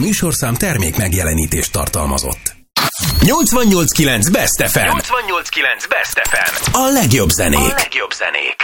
műsorszám termék megjelenítést tartalmazott. 88.9 Best FM. 88.9 Best FM. A legjobb zenék.